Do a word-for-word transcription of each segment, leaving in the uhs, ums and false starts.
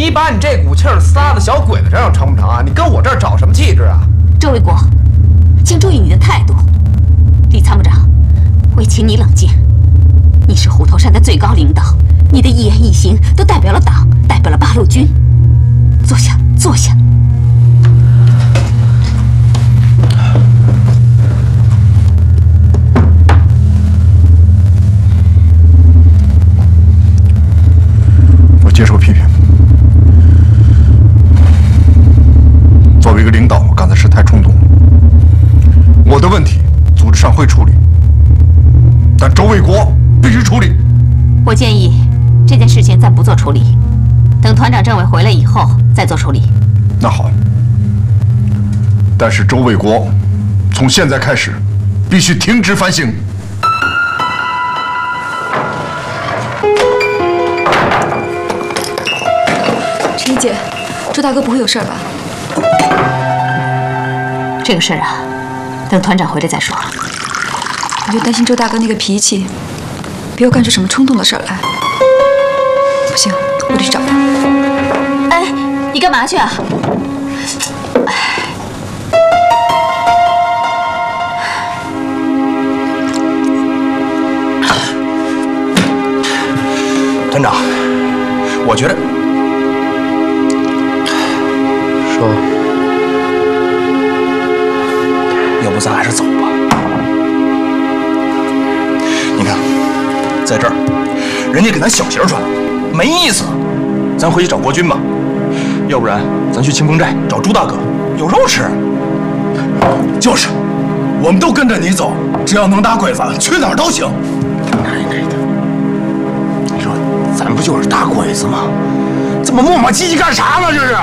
你把你这股气儿撒到小鬼子身上成不成啊？你跟我这儿找什么气质啊？ 周卫国，请注意你的态度。李参谋长，我也请你冷静。你是虎头山的最高领导，你的一言一行都代表了党，代表了八路军。坐下，坐下。 我接受批评。作为一个领导，我刚才是太冲动了。我的问题，组织上会处理，但周卫国必须处理。 我建议这件事情暂不做处理，等团长政委回来以后再做处理。 那好，但是周卫国从现在开始必须停职反省。 陈一姐，周大哥不会有事吧？ 这个事儿啊，等团长回来再说。 我就担心周大哥那个脾气，别又干出什么冲动的事儿来。不行，我得去找他。 哎，你干嘛去啊？ 团长，我觉得， 说， 要不咱还是走吧。你看，在这儿，人家给咱小鞋穿，没意思。咱回去找国军吧，要不然咱去清风寨找朱大哥，有肉吃。 就是，我们都跟着你走，只要能打鬼子，去哪儿都行。 奶奶的！你说咱不就是打鬼子吗？这么磨磨唧唧干啥呢？这是。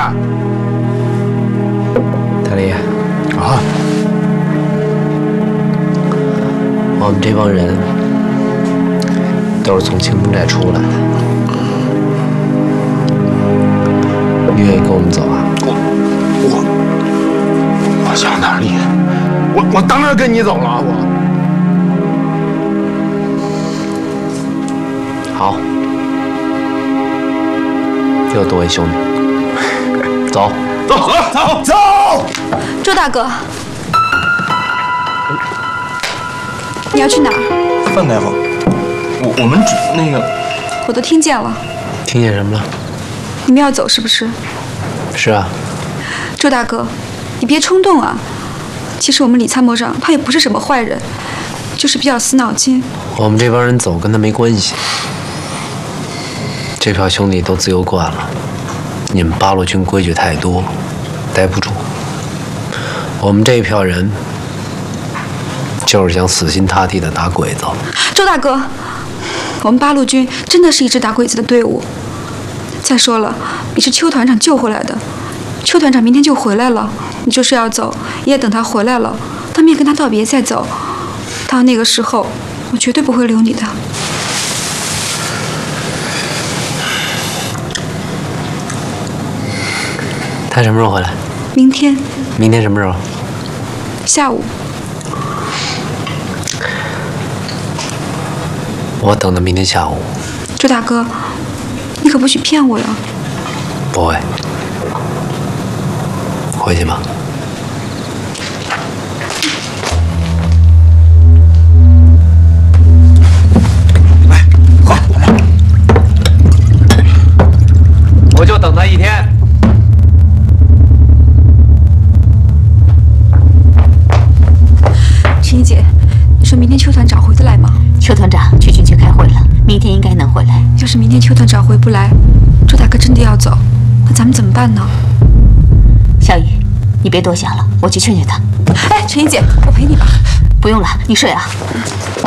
大力啊， 我们这帮人都是从清风寨出来的，你愿意跟我们走啊？ 我我我想哪里？我我当然跟你走了，我。 好，又多位兄弟，走走走走！ 周大哥，你要去哪儿？ 范大夫，我我们只那个， 我都听见了， 听见什么了？ 你们要走是不是？ 是啊， 周大哥，你别冲动啊。其实我们李参谋长他也不是什么坏人，就是比较死脑筋。 我们这帮人走跟他没关系。这票兄弟都自由惯了，你们八路军规矩太多，待不住。我们这一票人就是想死心塌地的打鬼子。 周大哥，我们八路军真的是一支打鬼子的队伍。再说了，你是邱团长救回来的，邱团长明天就回来了，你就是要走，也等他回来了，当面跟他道别再走。到那个时候，我绝对不会留你的。 他什么时候回来？ 明天明天什么时候？ 下午。 我等到明天下午。 周大哥，你可不许骗我呀！ 不会，回去吧。 来，喝，我们。 我就等他一天。 陈一姐，你说明天邱团长回得来吗？ 邱团长去军区开会了，明天应该能回来。 要是明天邱团长回不来，周大哥真的要走，那咱们怎么办呢？ 小雨，你别多想了，我去劝劝他。 哎，陈一姐，我陪你吧。 不用了，你睡啊。